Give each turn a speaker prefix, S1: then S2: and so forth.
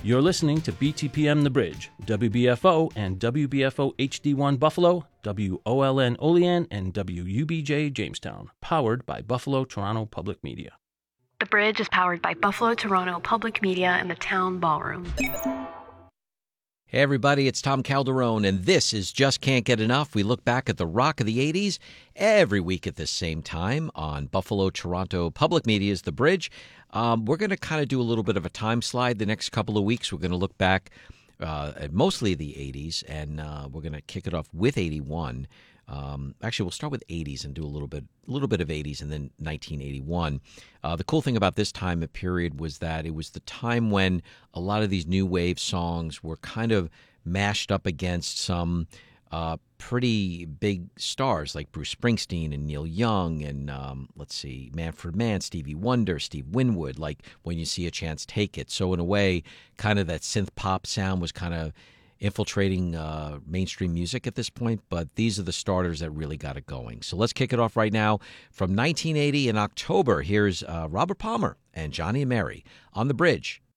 S1: You're listening to BTPM The Bridge, WBFO and WBFO HD1 Buffalo, WOLN Olean, and WUBJ Jamestown, powered by Buffalo Toronto Public Media.
S2: The Bridge is powered by Buffalo Toronto Public Media and the Town Ballroom.
S3: Hey everybody, it's Tom Calderone, and this is Just Can't Get Enough. We look back at the rock of the 80s every week at this same time on Buffalo Toronto Public Media's The Bridge. We're going to kind of do a little bit of a time slide the next couple of weeks. We're going to look back at mostly the 80s, and we're going to kick it off with 81. Actually, we'll start with 80s and do a little bit of 80s and then 1981. The cool thing about this time period was that it was the time when a lot of these new wave songs were kind of mashed up against some pretty big stars like Bruce Springsteen and Neil Young and, Manfred Mann, Stevie Wonder, Steve Winwood, like When You See a Chance, Take It. So in a way, kind of that synth pop sound was kind of infiltrating mainstream music at this point, but these are the starters that really got it going. So let's kick it off right now. From 1980 in October, here's Robert Palmer and Johnny and Mary on The Bridge